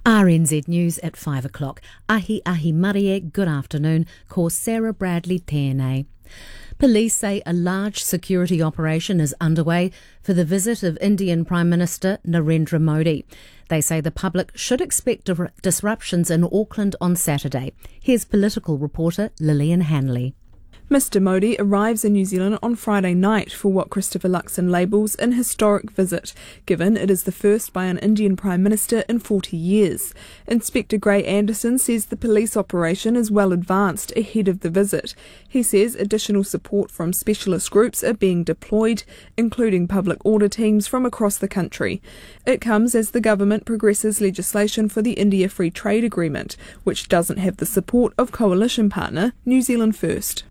RNZ News at 5 o'clock. Ahi Marie, good afternoon. Ko Sarah Bradley tēnei. Police say a large security operation is underway for the visit of Indian Prime Minister Narendra Modi. They say the public should expect disruptions in Auckland on Saturday. Here's political reporter Lillian Hanley. Mr Modi arrives in New Zealand on Friday night for what Christopher Luxon labels an historic visit, given it is the first by an Indian Prime Minister in 40 years. Inspector Gray Anderson says the police operation is well advanced ahead of the visit. He says additional support from specialist groups are being deployed, including public order teams from across the country. It comes as the government progresses legislation for the India Free Trade Agreement, which doesn't have the support of coalition partner New Zealand First.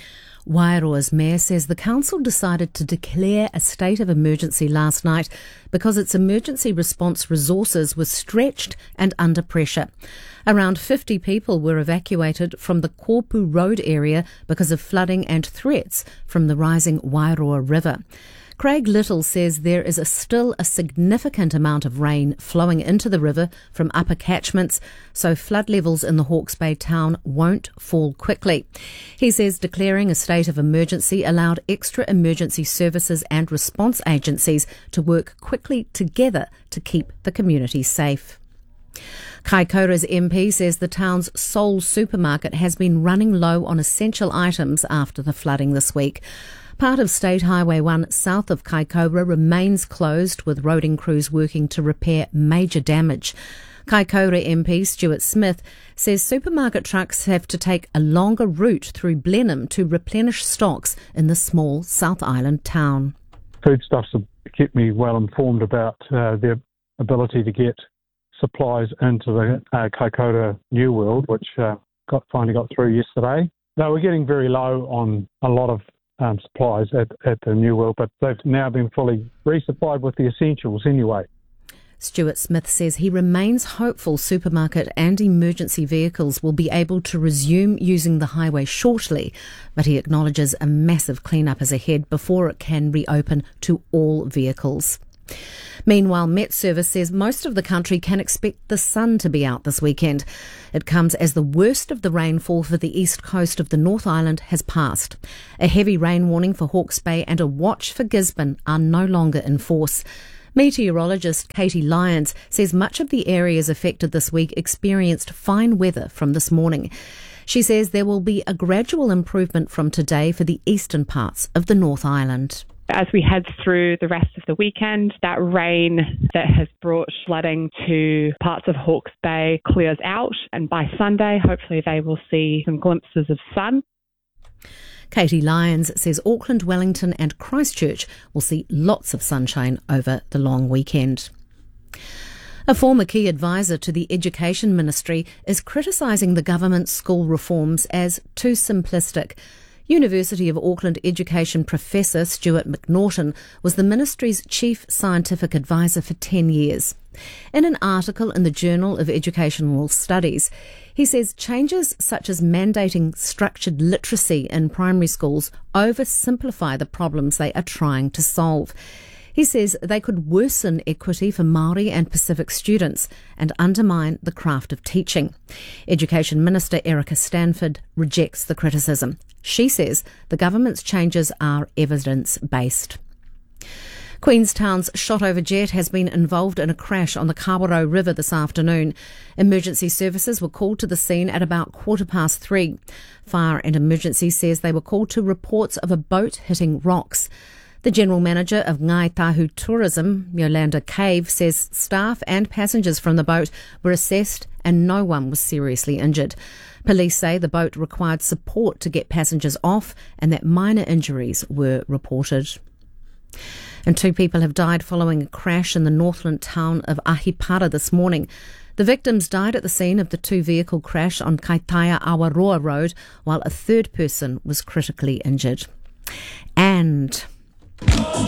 Wairoa's mayor says the council decided to declare a state of emergency last night because its emergency response resources were stretched and under pressure. Around 50 people were evacuated from the Kōpū Road area because of flooding and threats from the rising Wairoa River. Craig Little says there is still a significant amount of rain flowing into the river from upper catchments, so flood levels in the Hawke's Bay town won't fall quickly. He says declaring a state of emergency allowed extra emergency services and response agencies to work quickly together to keep the community safe. Kaikoura's MP says the town's sole supermarket has been running low on essential items after the flooding this week. Part of State Highway 1 south of Kaikoura remains closed, with roading crews working to repair major damage. Kaikoura MP Stuart Smith says supermarket trucks have to take a longer route through Blenheim to replenish stocks in the small South Island town. Foodstuffs have kept me well informed about their ability to get supplies into the Kaikoura New World, which finally got through yesterday. They were getting very low on a lot of supplies at the New World, but they've now been fully resupplied with the essentials anyway. Stuart Smith says he remains hopeful supermarket and emergency vehicles will be able to resume using the highway shortly, but he acknowledges a massive clean-up is ahead before it can reopen to all vehicles. Meanwhile, Met Service says most of the country can expect the sun to be out this weekend. It comes as the worst of the rainfall for the east coast of the North Island has passed. A heavy rain warning for Hawke's Bay and a watch for Gisborne are no longer in force. Meteorologist Katie Lyons says much of the areas affected this week experienced fine weather from this morning. She says there will be a gradual improvement from today for the eastern parts of the North Island. As we head through the rest of the weekend, that rain that has brought flooding to parts of Hawke's Bay clears out, and by Sunday, hopefully they will see some glimpses of sun. Katie Lyons says Auckland, Wellington and Christchurch will see lots of sunshine over the long weekend. A former key advisor to the Education Ministry is criticising the government's school reforms as too simplistic. University of Auckland education professor Stuart McNaughton was the ministry's chief scientific advisor for 10 years. In an article in the Journal of Educational Studies, he says changes such as mandating structured literacy in primary schools oversimplify the problems they are trying to solve. He says they could worsen equity for Māori and Pacific students and undermine the craft of teaching. Education Minister Erica Stanford rejects the criticism. She says the government's changes are evidence-based. Queenstown's Shotover jet has been involved in a crash on the Kawerau River this afternoon. Emergency services were called to the scene at about 3:15. Fire and Emergency says they were called to reports of a boat hitting rocks. The General Manager of Ngai Tahu Tourism, Yolanda Cave, says staff and passengers from the boat were assessed and no one was seriously injured. Police say the boat required support to get passengers off and that minor injuries were reported. And 2 people have died following a crash in the Northland town of Ahipara this morning. The victims died at the scene of the 2-vehicle crash on Kaitaia Awaroa Road, while a 3rd person was critically injured. And